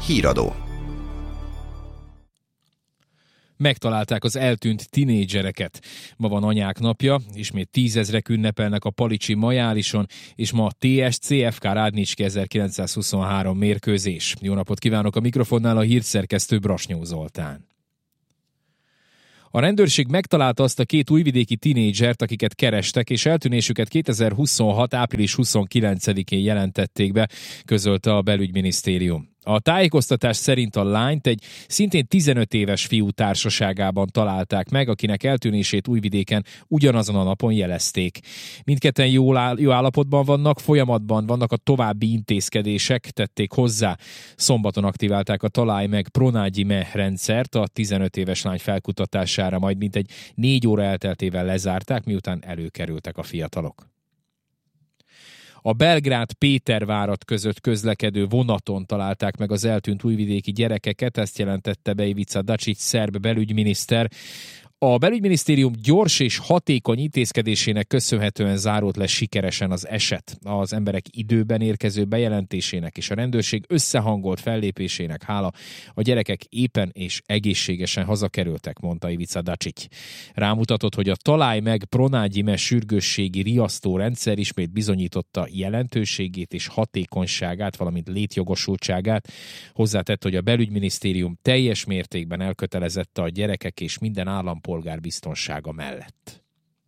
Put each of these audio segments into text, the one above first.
Híradó. Megtalálták az eltűnt tinédzsereket. Ma van Anyák napja, ismét 10 000-ek ünnepelnek a palicsi Majálison, és ma a TSC-FK Rádnicski 1923 mérkőzés. Jó napot kívánok, a mikrofonnál a hírszerkesztő Brasnyó Zoltán. A rendőrség megtalálta azt a 2 újvidéki tinédzsert, akiket kerestek, és eltűnésüket 2026. április 29-én jelentették be, közölte a belügyminisztérium. A tájékoztatás szerint a lányt egy szintén 15 éves fiú társaságában találták meg, akinek eltűnését Újvidéken ugyanazon a napon jelezték. Mindketten jó állapotban vannak, folyamatban vannak a további intézkedések, tették hozzá. Szombaton aktiválták a Találj meg Pronágyime rendszert, a 15 éves lány felkutatására majd mintegy 4 óra elteltével lezárták, miután előkerültek a fiatalok. A Belgrád-Pétervárad között közlekedő vonaton találták meg az eltűnt újvidéki gyerekeket, ezt jelentette be Ivica Dačić szerb belügyminiszter. A belügyminisztérium gyors és hatékony intézkedésének köszönhetően zárult le sikeresen az eset. Az emberek időben érkező bejelentésének és a rendőrség összehangolt fellépésének hála a gyerekek éppen és egészségesen hazakerültek, mondta Ivica Dačić. Rámutatott, hogy a Találj meg Pronágyime sürgősségi riasztórendszer ismét bizonyította jelentőségét és hatékonyságát, valamint létjogosultságát. Hozzátett, hogy a belügyminisztérium teljes mértékben elkötelezett a gyerekek és minden állampolgár biztonsága mellett.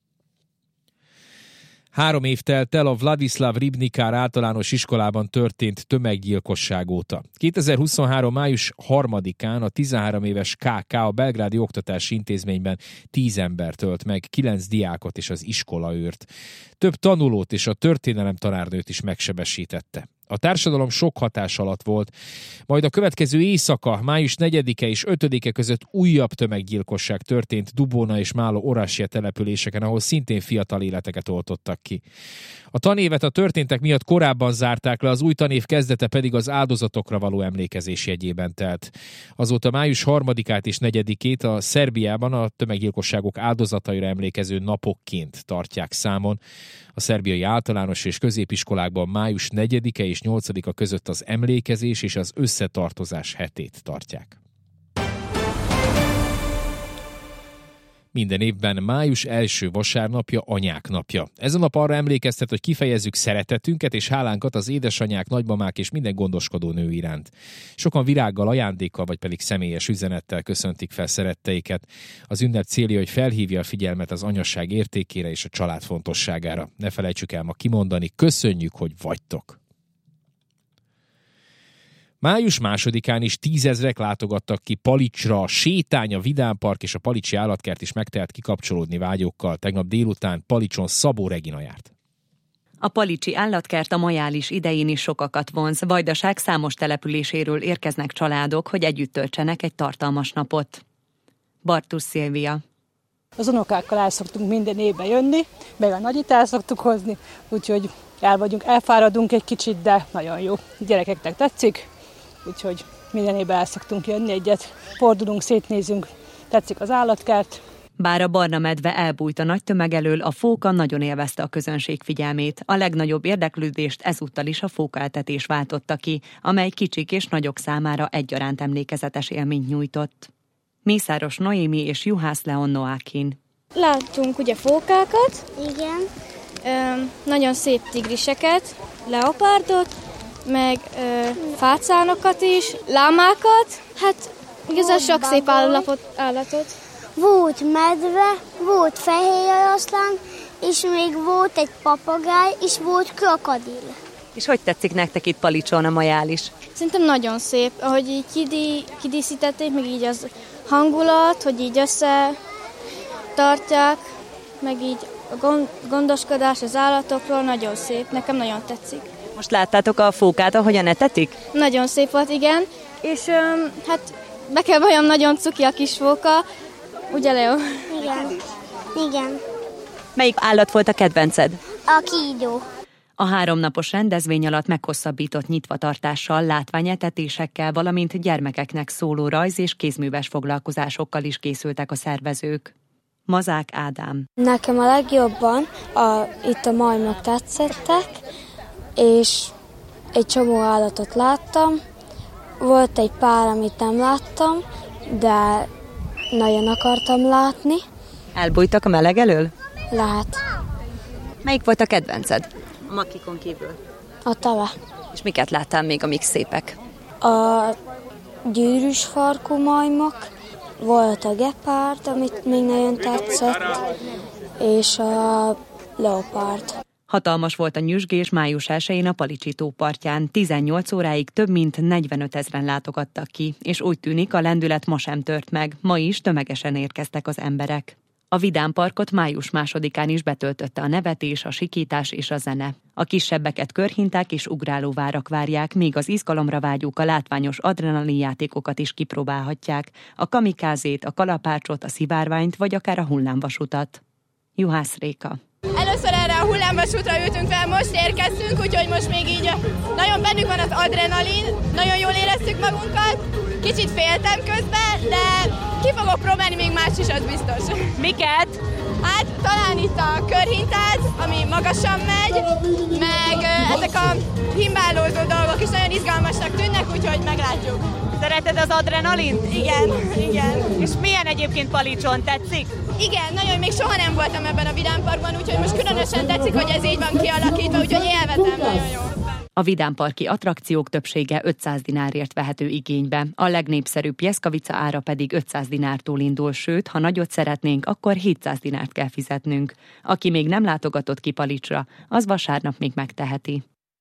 3 év telt el a Vladislav Ribnikár általános iskolában történt tömeggyilkosság óta. 2023. május 3-án a 13 éves KK a belgrádi oktatási intézményben 10 embert ölt meg, 9 diákot és az iskolaőrt. Több tanulót és a történelem tanárnőt is megsebesítette. A társadalom sok hatás alatt volt, majd a következő éjszaka, május 4-e és 5-e között újabb tömeggyilkosság történt Dubona és Málo Orasje településeken, ahol szintén fiatal életeket oltottak ki. A tanévet a történtek miatt korábban zárták le, az új tanév kezdete pedig az áldozatokra való emlékezés jegyében telt. Azóta május 3-át és 4-ét a Szerbiában a tömeggyilkosságok áldozataira emlékező napokként tartják számon. A szerbiai általános és középiskolákban május 4-e és 8-a között az emlékezés és az összetartozás hetét tartják. Minden évben május első vasárnapja Anyák napja. Ez a nap arra emlékeztet, hogy kifejezzük szeretetünket és hálánkat az édesanyák, nagymamák és minden gondoskodó nő iránt. Sokan virággal, ajándékkal vagy pedig személyes üzenettel köszöntik fel szeretteiket. Az ünnep célja, hogy felhívja a figyelmet az anyaság értékére és a család fontosságára. Ne felejtsük el ma kimondani, köszönjük, hogy vagytok! Május 2-án is 10 000-ek látogattak ki Palicsra, a sétány, a Vidámpark és a Palicsi állatkert is megtelt kikapcsolódni vágyokkal. Tegnap délután Palicson Szabó Regina járt. A Palicsi állatkert a Majális idején is sokakat vonz. Vajdaság számos településéről érkeznek családok, hogy együtt töltsenek egy tartalmas napot. Bartusz Szilvia. Az unokákkal el szoktunk minden évben jönni, meg a nagyit el szoktuk hozni, úgyhogy elfáradunk egy kicsit, de nagyon jó. A gyerekeknek tetszik, úgyhogy minden évben el szoktunk jönni egyet, fordulunk, szétnézünk, tetszik az állatkert. Bár a barna medve elbújt a nagy tömeg elől, a fóka nagyon élvezte a közönség figyelmét. A legnagyobb érdeklődést ezúttal is a fókaetetés váltotta ki, amely kicsik és nagyok számára egyaránt emlékezetes élményt nyújtott. Mészáros Noémi és Juhász Leon Noákin. Láttunk ugye fókákat, igen, nagyon szép tigriseket, leopárdot, meg fácánokat is, lámákat, hát igazán sok szép állatot. Volt medve, volt fehér oroszlán, és még volt egy papagáj, és volt krokodil. És hogy tetszik nektek itt Palicson a Majális? Szerintem nagyon szép, ahogy így kidíszítették, meg így az hangulat, hogy így összetartják, meg így a gondoskodás az állatokról nagyon szép, nekem nagyon tetszik. Most láttátok a fókát, ahogyan etetik? Nagyon szép volt, igen, és hát be kell valljam, nagyon cuki a kis fóka, ugye Leo? Igen. Melyik állat volt a kedvenced? A kígyó. A 3 napos rendezvény alatt meghosszabbított nyitvatartással, látványetetésekkel, valamint gyermekeknek szóló rajz- és kézműves foglalkozásokkal is készültek a szervezők. Mazák Ádám. Nekem a legjobban itt a majmok tetszettek, és egy csomó állatot láttam, Volt egy pár, amit nem láttam, de nagyon akartam látni. Elbújtak a meleg elől? Lehet. Melyik volt a kedvenced? A makikon kívül. A tave. És miket láttál még, amik szépek? A gyűrűs farkú majmok, volt a gepárd, amit még nagyon tetszett, és a leopárd. Hatalmas volt a nyüzsgés május 1-én a Palicsi-tó partján. 18 óráig több mint 45 000 látogattak ki, és úgy tűnik, a lendület ma sem tört meg. Ma is tömegesen érkeztek az emberek. A Vidám Parkot május 2-án is betöltötte a nevetés, a sikítás és a zene. A kisebbeket körhinták és ugrálóvárak várják, míg az izgalomra vágyók a látványos adrenalin játékokat is kipróbálhatják, a kamikázét, a kalapácsot, a szivárványt vagy akár a hullámvasutat. Juhász Réka. Először erre a hullámvasútra ültünk fel, most érkeztünk, úgyhogy most még így nagyon bennünk van az adrenalin, nagyon jól éreztük magunkat, kicsit féltem közben, de ki fogok próbálni még más is, az biztos. Miket? Hát talán itt a körhintát, ami magasan megy, meg ezek a himbálózó dolgok is nagyon izgalmasnak tűnnek, úgyhogy meglátjuk. Szereted az adrenalint? Igen. És milyen egyébként Palicson, tetszik? Igen, nagyon, még soha nem voltam ebben a Vidám Parkban, úgyhogy most különösen tetszik, hogy ez így van kialakítva, úgyhogy élvezem nagyon jól. A vidámparki attrakciók többsége 500 dinárért vehető igénybe, a legnépszerűbb Pjeskavica ára pedig 500 dinártól indul, sőt, ha nagyot szeretnénk, akkor 700 dinárt kell fizetnünk. Aki még nem látogatott ki Palicsra, az vasárnap még megteheti.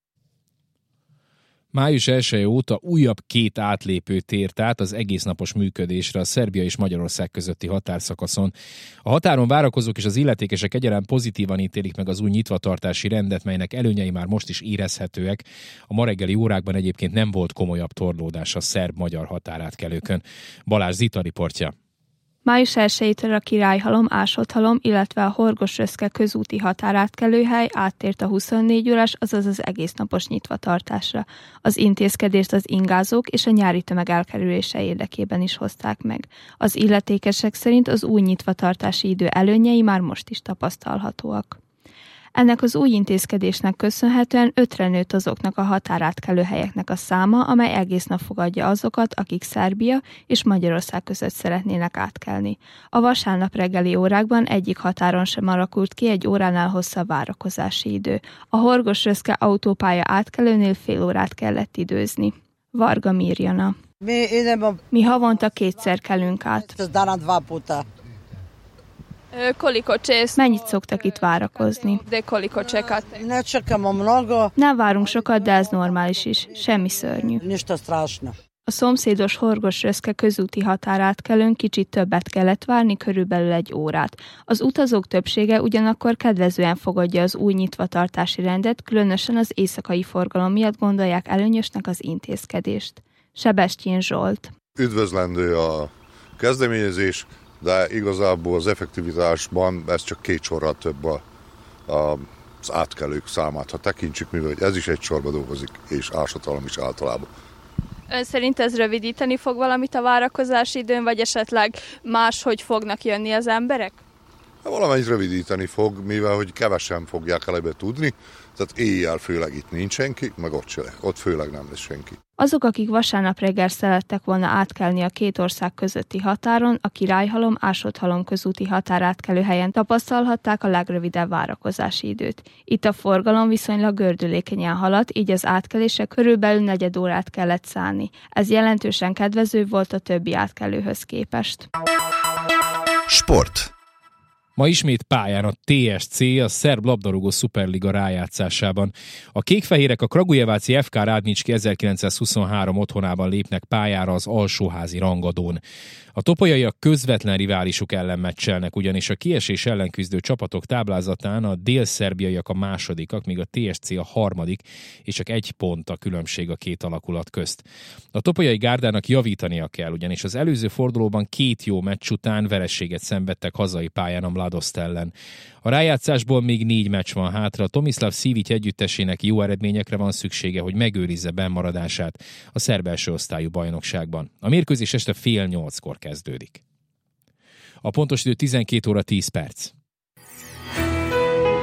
Május 1 óta újabb 2 átlépő tért át az egésznapos működésre a Szerbia és Magyarország közötti határszakaszon. A határon várakozók és az illetékesek egyaránt pozitívan ítélik meg az új nyitvatartási rendet, melynek előnyei már most is érezhetőek. A ma reggeli órákban egyébként nem volt komolyabb torlódás a szerb-magyar határátkelőkön. Balázs Zita riportja. Május 1-től a Királyhalom, Ásotthalom, illetve a Horgosh-Röszke közúti határátkelőhely áttért a 24 órás, azaz az egésznapos nyitvatartásra. Az intézkedést az ingázók és a nyári tömeg elkerülése érdekében is hozták meg. Az illetékesek szerint az új nyitvatartási idő előnyei már most is tapasztalhatóak. Ennek az új intézkedésnek köszönhetően 5-re nőtt azoknak a határátkelő helyeknek a száma, amely egész nap fogadja azokat, akik Szerbia és Magyarország között szeretnének átkelni. A vasárnap reggeli órákban egyik határon sem alakult ki egy óránál hosszabb várakozási idő. A Horgosh-Röszke autópálya átkelőnél fél órát kellett időzni. Varga Mirjana. Mi havonta 2-szer kelünk át. Koliko često? Mennyit szoktak itt várakozni? De koliko čekate? Nem várunk sokat, de ez normális is. Semmi szörnyű. A szomszédos Horgosh-Röszke közúti határátkelőn kicsit többet kellett várni, körülbelül 1 órát. Az utazók többsége ugyanakkor kedvezően fogadja az új nyitvatartási rendet, különösen az éjszakai forgalom miatt gondolják előnyösnek az intézkedést. Sebestyén Zsolt. Üdvözlendő a kezdeményezés, de igazából az effektivitásban ez csak 2 sorral több az átkelők számát. Ha tekintsük, mivel ez is egy sorba dolgozik, és Ásotthalom is általában. Ön szerint ez rövidíteni fog valamit a várakozási időn, vagy esetleg máshogy fognak jönni az emberek? Valamennyit rövidíteni fog, mivel hogy kevesen fogják elebe tudni, tehát éjjel főleg itt nincs senki, meg ott főleg nem lesz senki. Azok, akik vasárnap reggel szerettek volna átkelni a 2 ország közötti határon, a Királyhalom, Ásotthalom közúti határátkelőhelyen tapasztalhatták a legrövidebb várakozási időt. Itt a forgalom viszonylag gördülékenyen haladt, így az átkelésre körülbelül 4 órát kellett szállni. Ez jelentősen kedvező volt a többi átkelőhöz képest. Sport. Ma ismét pályán a TSC, a szerb labdarúgó szuperliga rájátszásában. A kékfehérek a Kragujeváci FK Rádnicski 1923 otthonában lépnek pályára az alsóházi rangadón. A topolyaiak közvetlen riválisuk ellen meccselnek, ugyanis a kiesés ellen küzdő csapatok táblázatán a délszerbiaiak a másodikak, míg a TSC a harmadik, és csak 1 pont a különbség a 2 alakulat közt. A topolyai gárdának javítania kell, ugyanis az előző fordulóban 2 jó meccs után vereséget szenvedtek hazai pályán a Mladost ellen. A rájátszásból még 4 meccs van hátra, a Tomislav Sivic együttesének jó eredményekre van szüksége, hogy megőrizze bennmaradását a szerb első osztályú bajnokságban. A mérkőzés este 7:30 kezdődik. A pontos idő 12 óra 10 perc.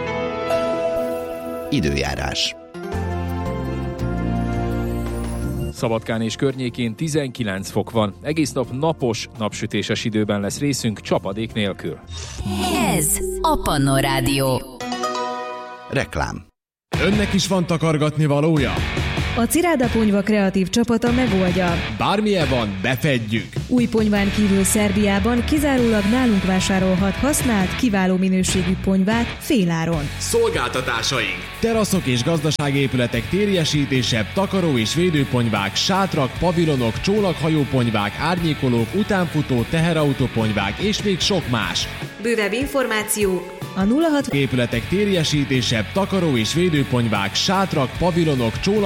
Időjárás. Szabadkán és környékén 19 fok van. Egész nap napos, napsütéses időben lesz részünk, csapadék nélkül. Ez a Pannon Rádió. Reklám. Önnek is van takargatni valója? A Ciráda Ponyva kreatív csapata megoldja. Bármilyen van, befedjük. Új ponyván kívül Szerbiában kizárólag nálunk vásárolhat használt, kiváló minőségű ponyvát féláron. Szolgáltatásaink: teraszok és gazdaságépületek térjesítése, takaró és védőponyvák, sátrak, pavilonok, csónakhajóponyvák, árnyékolók, utánfutó, teherautóponyvák és még sok más. Bővebb információ a 06 épületek térjesítése, takaró és védőponyvák, sátrak, pavilonok, csónakhajóponyvák,